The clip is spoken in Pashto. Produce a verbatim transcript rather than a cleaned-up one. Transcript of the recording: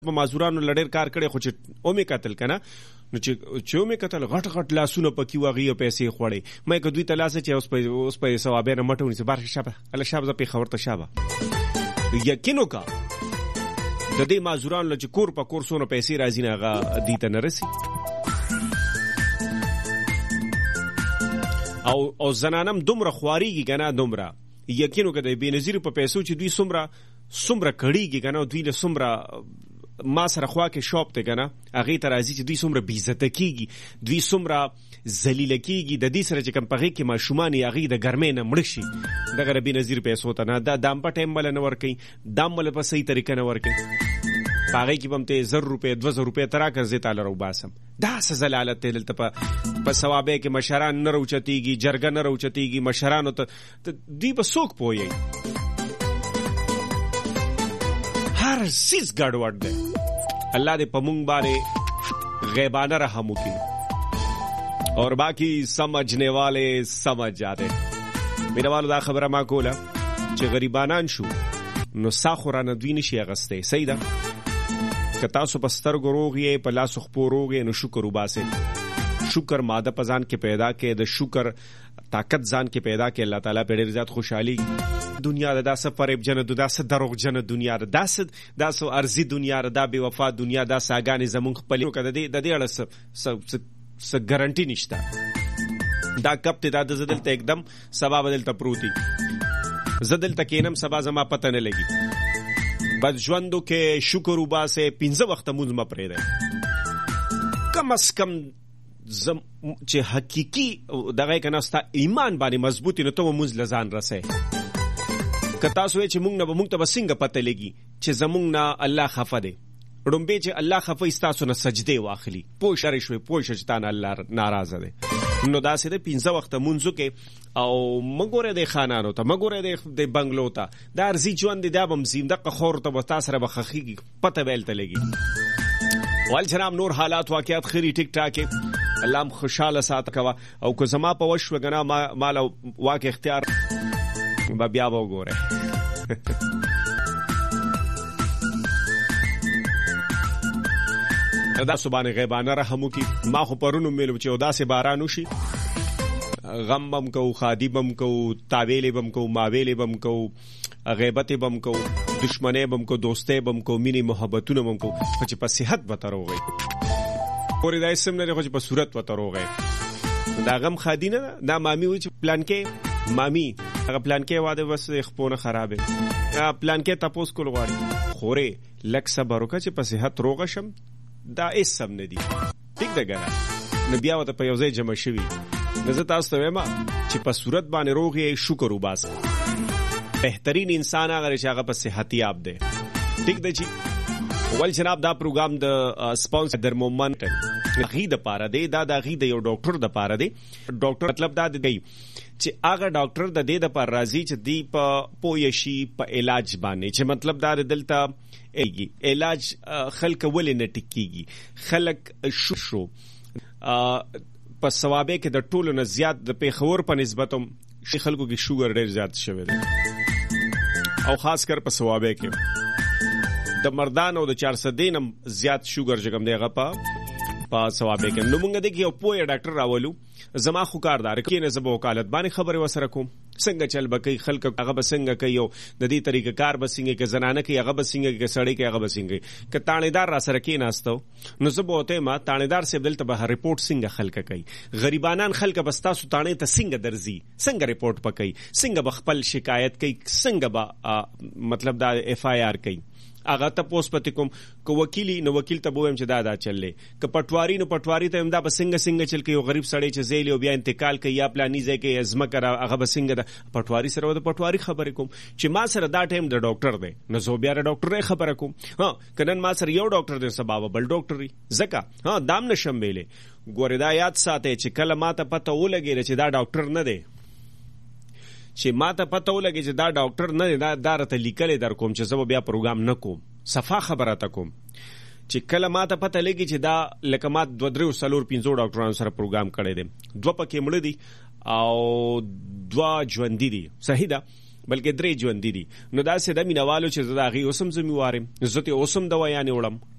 په مازورانو لړیر کار کړي خو چې اومې قتل کنه نو چې چې اومې قتل غټ غټ لاسونه پکې وغي او پیسې خوړې مې کدوې تلاسه چې اوس په اوس په ثوابه نه مټونی سي بار شابه الله شابه په خبرته شابه یقینو کا د دې مازورانو چې کور په کور سونه پیسې راځي نه غا دي ته نرسي او او زنانم دومره خواريږي کنه دومره یقینو کا د بنظیر په پیسو چې دوی سمره سمره کړيږي کنه دوی له سمره ما سره خوا کې شاپ ته کنه هغه ته راځي چې دوی څومره بې عزت کیږي دوی څومره ذلیل کیږي د دې سره چې کم پغې کې ماشومان هغه د ګرمۍ نه مړ شي دغه ربي نظیر پیسو ته نه دا دام په ټیم بل نه ور کوي دام ول په صحیح طریقه نه ور کوي پغې کې بم ته زر روپے دو زر روپے ترا کړ زه تعالی رو باسم دا سزلالت دل ته په ثوابه کې مشران نه روچتيږي جرګه نه روچتيږي مشران ته دی په سوق پوي هر سیز ګډوډ ده اللہ دے پمونگ بارے غیبانہ رحم کی اور باقی سمجھنے والے سمجھ جاتے میرا والو دا خبره ما کوله چې غریبانان شو نو ساخورانه دوی نشي اغسته صحیح ده که تاسو په سترګو روغ یې په لاس خپو روغ یې نو شکر وباسئ شکر ماده پزان کې پیدا کې د شکر طاقت ځان کې پیدا کې الله تعالی په ډېر زیات خوشحالي دنیا دا څه فریب جن دا څه دروغ جن دنیا دا څه دا څه ارزي دنیا دا بے وفا دنیا دا ساګانې زمونږ خپل کده دې د دې اړه څه څه ګارانټي نشته دا کپ ته دا د زدل ته एकदम سبا بدل ته پروتي زدل ته کینم سبا زما پته نه لګي بس ژوندو کې شکر وباسه پنځه وخت مونږ م پرې ده کم اس کم زم چې حقيقي دغه کنه ستا ایمان باندې مضبوطی نو ته مونږ لزان رسې کتا سوې چې مونږ نه مونږ ته بسنګ پته لګي چې زمونږ نه الله خفه دی رومبه چې الله خفه استاسو نه سجده واخلي پوه شری شوي پوه شتان الله ناراضه دی نو دا سه د پنځه وخت مونږ کې او مګوره د خانانو ته مګوره د بنگلو ته دا ارزي ژوند دی دا بم زم د قخور ته وتا سره بخخي پته ویل ته لګي وال جناب نور حالات واقعات خيري ټیک ټاک الله خوشاله سات کوا او کو زما په وښ وګنا مال واقع اختیار با بیا وګوره دا سبحانه غیبانه رحم کی ما خو پرونو ملو چې اوداسه باران وشي غم بم کو خادی بم کو تاویل بم کو ماویل بم کو غیبت بم کو دشمنه بم کو دوسته بم کو مینی محبتونه بم کو چې په صحت به تروغي اوري دا اسم نه خو چې په صورت و تروغي دا غم خادی نه دا مامي و چې پلان کې مامي هغه پلان کې واده وس خپونه خرابې پلان کې تاسو کول غواړي خوره لک صبر وکړه چې په صحت روغ شم دا اسم نه دي ټیک ده ګره نبي او ته په یو ځای جمع شوي زه تاسو ته وایم چې په صورت باندې روغ یې شکر وباسه بهترین انسان هغه چې هغه په صحت یاب دی ټیک ده چې ول جناب دا پروګرام د سپانسر در مومنت غي د پاره دی دا د غي د یو ډاکټر د پاره دی ډاکټر مطلب دا دی چې هغه ډاکټر د دې د پر راضي چې دی په پویشي په علاج باندې چې مطلب دا دلته ایږي علاج خلک ولې نه ټکیږي خلک شو شو په ثوابه کې د ټولو نه زیات د پیښور په نسبت خلکو کې شوګر ډېر زیات شوی دی او خاص کر په ثوابه کې د مردان او د چار سو دینم زیات شوګر جګم دیغه په په ثوابه کې نو موږ د یو پوهه ډاکټر راولو زما خو کاردار کې نه زبو وکالت باندې خبره وسره کوم څنګه چل بکې خلک هغه بسنګ کوي او د دې طریقې کار بسنګ کې زنانه کې هغه بسنګ کې سړی کې هغه بسنګ ک تانیدار را سره کې ناستو نو زبو ته ما تانیدار سه بدل ته ریپورت څنګه خلک کوي غریبانان خلک بستا سو تانه ته څنګه درځي څنګه ریپورت پکې څنګه بخپل شکایت کوي څنګه با مطلب دا اف آی آر کوي اغه ته پوس پته کوم کو وکیلی نو وکیل ته بویم چې دا دا چللې ک پټواری نو پټواری ته امدا بسنګ سنگ چل کې یو غریب سړی چې زیل او بیا انتقال کوي یا پلاني ځای کې ازمه کرا هغه بسنګ دا پټواری سره د پټواری خبرې کوم چې ما سره دا ټیم د ډاکټر دی نو زه بیا د ډاکټر خبره کوم ها کنن ما سره یو ډاکټر دی سبب بل ډاکټر زکه ها دام نشم ویلې ګوره دا یاد ساته چې کله ما ته پته ولګی چې دا ډاکټر نه دی چې ما ته پته ولګی چې دا ډاکټر نه دی دا دارته لیکل در کوم چې زه بیا پروګرام نه کوم صفه خبره تا کوم چې کله ما ته پته لګی چې دا لکه ما دو درو سلور پنځو ډاکټرانو سره پروګرام کړی دی دوه پکې مړ دي او دوه ژوندۍ دي صحیح ده بلکې درې ژوندۍ دي نو دا سه د مینوالو چې زه دا غي اوسم زمي وارم زه ته اوسم دوا یانې وړم